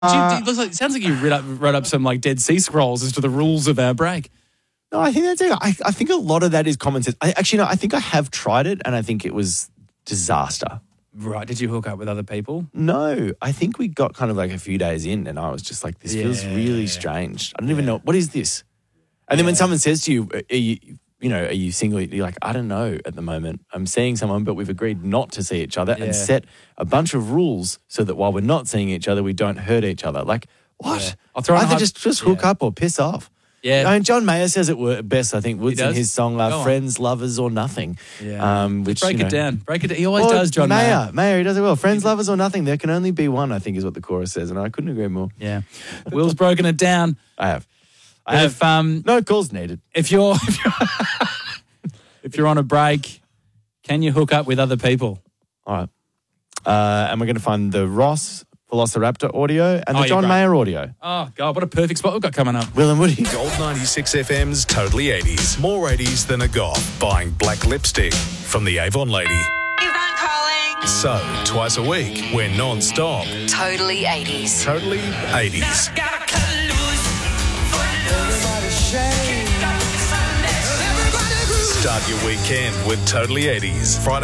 It sounds like you wrote up some like Dead Sea Scrolls as to the rules of our break. No, I think that's it. I think a lot of that is common sense. I think I have tried it, and I think it was disaster. Right. Did you hook up with other people? No, I think we got kind of like a few days in, and I was just like, this feels really strange. I don't even know. What is this? And then when someone says to you, are you single? You're like, I don't know at the moment. I'm seeing someone, but we've agreed not to see each other and set a bunch of rules so that while we're not seeing each other, we don't hurt each other. Like, what? Yeah. I'll throw Either just hook up or piss off. Yeah. I mean, John Mayer says it best, I think, Woods in his song, Friends, Lovers or Nothing. Yeah. Break it down. He always well, does, John Mayer. Mayer, he does it well. Friends, lovers or nothing. There can only be one, I think, is what the chorus says. And I couldn't agree more. Yeah. Will's broken it down. I have. No calls needed. If you're on a break, can you hook up with other people? All right. And we're going to find the Ross Velociraptor audio and the John Mayer audio. Oh, God, what a perfect spot we've got coming up. Will and Woody. Gold 96 FM's Totally 80s. More 80s than a goth. Buying black lipstick from the Avon lady. Yvonne calling. So, twice a week, we're non-stop. Totally 80s. Totally 80s. Start your weekend with Totally 80s. Friday